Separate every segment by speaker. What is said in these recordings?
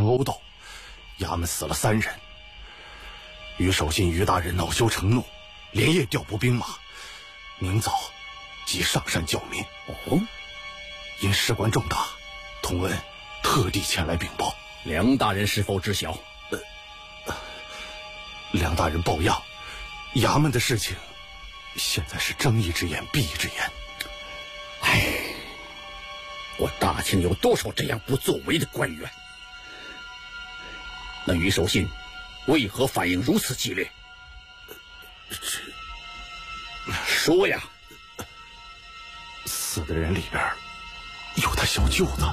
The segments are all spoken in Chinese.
Speaker 1: 城殴斗，衙门死了3人。于守信、于大人恼羞成怒，连夜调拨兵马，明早即上山剿灭。因事关重大，同恩特地前来禀报。
Speaker 2: 梁大人是否知晓？
Speaker 1: 梁大人抱恙，衙门的事情现在是睁一只眼闭一只眼。
Speaker 2: 我大清有多少这样不作为的官员？那于守信为何反应如此激烈？说呀！
Speaker 1: 死的人里边有他小舅子。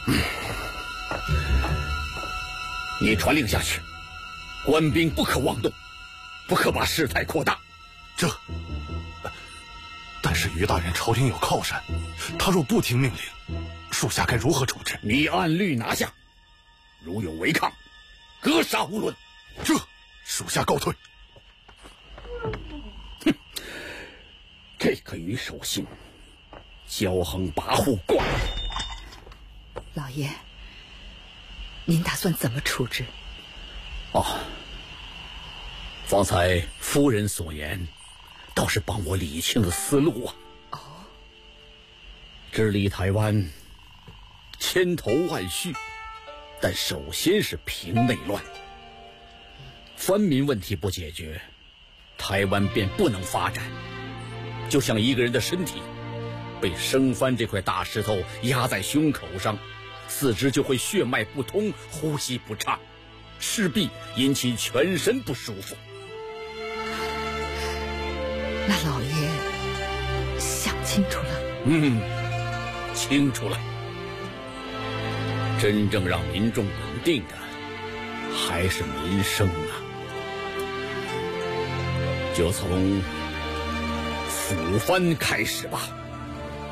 Speaker 2: 你传令下去，官兵不可妄动，不可把事态扩大。
Speaker 1: 但是于大人朝廷有靠山，他若不听命令，属下该如何处置？
Speaker 2: 你按律拿下，如有违抗，格杀无论。
Speaker 1: 属下告退。
Speaker 2: 这个于守信骄横跋扈惯了。
Speaker 3: 老爷，您打算怎么处置？
Speaker 2: 方才夫人所言倒是帮我理清了思路啊。治理台湾千头万绪，但首先是平内乱。藩民问题不解决，台湾便不能发展。就像一个人的身体被生番这块大石头压在胸口上，四肢就会血脉不通，呼吸不畅，势必引起全身不舒服。
Speaker 3: 那老爷想清楚了？
Speaker 2: 清楚了。真正让民众稳定的还是民生啊。就从抚藩开始吧。